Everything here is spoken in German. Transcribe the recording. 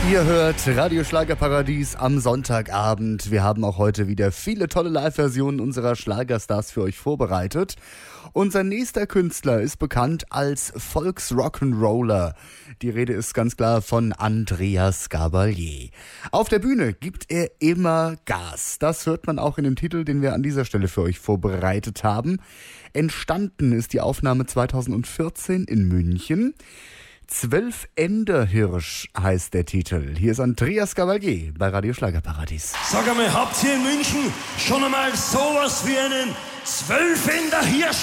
Ihr hört Radio Schlagerparadies am Sonntagabend. Wir haben auch heute wieder viele tolle Live-Versionen unserer Schlagerstars für euch vorbereitet. Unser nächster Künstler ist bekannt als Volksrock'n'Roller. Die Rede ist ganz klar von Andreas Gabalier. Auf der Bühne gibt er immer Gas. Das hört man auch in dem Titel, den wir an dieser Stelle für euch vorbereitet haben. Entstanden ist die Aufnahme 2014 in München. 12 Enderhirsch heißt der Titel. Hier ist Andreas Gabalier bei Radio Schlagerparadies. Sag einmal, habt ihr in München schon einmal sowas wie einen 12 Enderhirsch